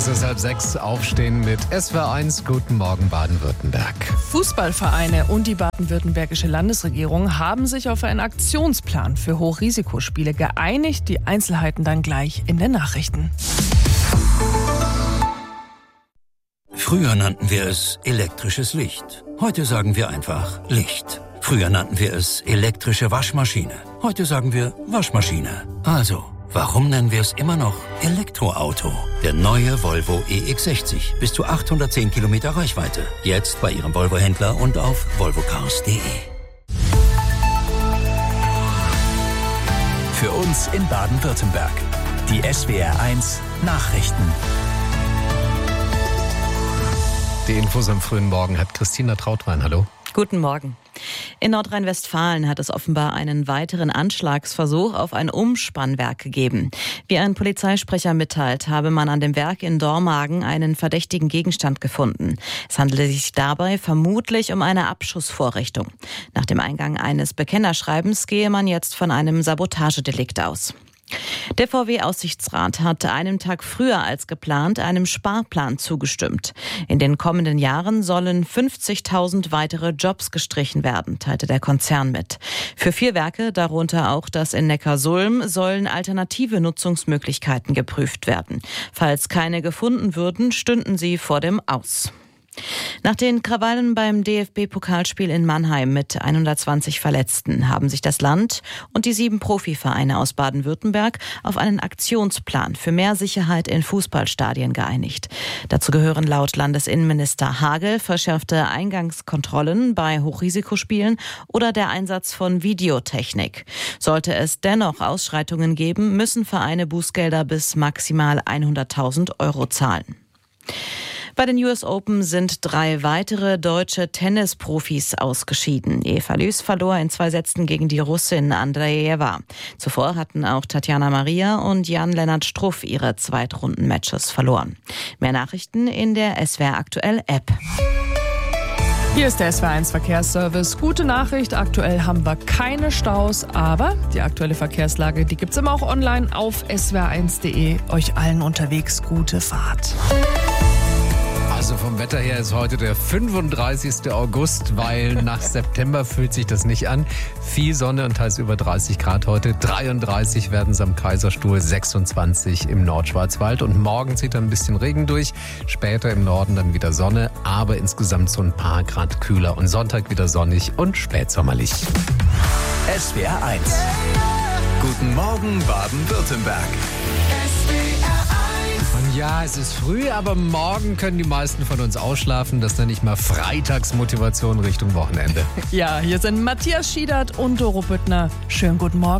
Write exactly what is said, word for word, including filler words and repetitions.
Es ist halb sechs, aufstehen mit S W R eins. Guten Morgen Baden-Württemberg. Fußballvereine und die baden-württembergische Landesregierung haben sich auf einen Aktionsplan für Hochrisikospiele geeinigt. Die Einzelheiten dann gleich in den Nachrichten. Früher nannten wir es elektrisches Licht. Heute sagen wir einfach Licht. Früher nannten wir es elektrische Waschmaschine. Heute sagen wir Waschmaschine. Also, warum nennen wir es immer noch Elektroauto? Der neue Volvo E X sechzig. Bis zu achthundertzehn Kilometer Reichweite. Jetzt bei Ihrem Volvo-Händler und auf volvocars punkt de. Für uns in Baden-Württemberg. Die S W R eins Nachrichten. Die Infos am frühen Morgen hat Christina Trautwein. Hallo. Guten Morgen. In Nordrhein-Westfalen hat es offenbar einen weiteren Anschlagsversuch auf ein Umspannwerk gegeben. Wie ein Polizeisprecher mitteilt, habe man an dem Werk in Dormagen einen verdächtigen Gegenstand gefunden. Es handelte sich dabei vermutlich um eine Abschussvorrichtung. Nach dem Eingang eines Bekennerschreibens gehe man jetzt von einem Sabotagedelikt aus. Der V W-Aussichtsrat hat einen Tag früher als geplant einem Sparplan zugestimmt. In den kommenden Jahren sollen fünfzigtausend weitere Jobs gestrichen werden, teilte der Konzern mit. Für vier Werke, darunter auch das in Neckarsulm, sollen alternative Nutzungsmöglichkeiten geprüft werden. Falls keine gefunden würden, stünden sie vor dem Aus. Nach den Krawallen beim D F B-Pokalspiel in Mannheim mit hundertzwanzig Verletzten haben sich das Land und die sieben Profivereine aus Baden-Württemberg auf einen Aktionsplan für mehr Sicherheit in Fußballstadien geeinigt. Dazu gehören laut Landesinnenminister Hagel verschärfte Eingangskontrollen bei Hochrisikospielen oder der Einsatz von Videotechnik. Sollte es dennoch Ausschreitungen geben, müssen Vereine Bußgelder bis maximal hunderttausend Euro zahlen. Bei den U S Open sind drei weitere deutsche Tennisprofis ausgeschieden. Eva Lüß verlor in zwei Sätzen gegen die Russin Andreeva. Zuvor hatten auch Tatjana Maria und Jan-Lennart Struff ihre Zweitrunden-Matches verloren. Mehr Nachrichten in der S W R Aktuell App. Hier ist der S W R eins Verkehrsservice. Gute Nachricht, aktuell haben wir keine Staus, aber die aktuelle Verkehrslage, die gibt's immer auch online auf S W R eins punkt de. Euch allen unterwegs gute Fahrt. Also vom Wetter her ist heute der fünfunddreißigste August, weil nach September fühlt sich das nicht an. Viel Sonne und teils über dreißig Grad heute. dreiunddreißig werden es am Kaiserstuhl, sechsundzwanzig im Nordschwarzwald. Und morgen zieht dann ein bisschen Regen durch. Später im Norden dann wieder Sonne, aber insgesamt so ein paar Grad kühler. Und Sonntag wieder sonnig und spätsommerlich. S W R eins. Guten Morgen Baden-Württemberg. Und ja, es ist früh, aber morgen können die meisten von uns ausschlafen. Das nenne ich mal Freitagsmotivation Richtung Wochenende. Ja, hier sind Matthias Schiedert und Doro Büttner. Schönen guten Morgen.